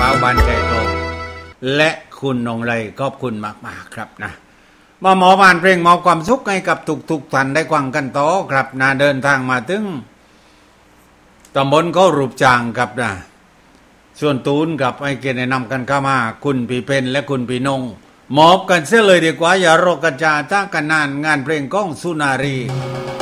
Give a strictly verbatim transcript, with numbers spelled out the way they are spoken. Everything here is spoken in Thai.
าวบ้านใจโตและคุณนงไรขอบคุณมากๆครับนะมาหมอบ้านเพลงมอบความสุขให้กับทุกๆท่านได้ฟังกันต่อครับนะเดินทางมาถึงตำบลเขารูปจางครับนะส่วนตูนกับไอ้เกณฑ์แนะนำกันเข้ามาคุณพี่เพนและคุณพี่นงมอบกันเสียเลยดีกว่าอย่ารอกันจาจ้ากันนานงานเพลงก้องสุนารี